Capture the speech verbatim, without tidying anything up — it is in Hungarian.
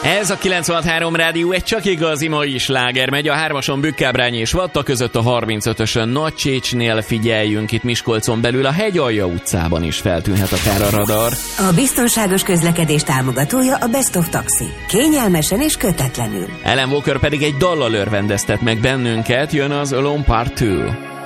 Ez a kilencvenhat három rádió, egy csak igazi mai sláger megy. A hármason Bükkábrány és Vatta között, a harmincötösön Nagycsécsnél figyeljünk, itt Miskolcon belül a Hegyalja utcában is feltűnhet akár a radar. A biztonságos közlekedés támogatója a Best of Taxi. Kényelmesen és kötetlenül. Alan Walker pedig egy dallal örvendeztet meg bennünket, jön az Alone Part kettő.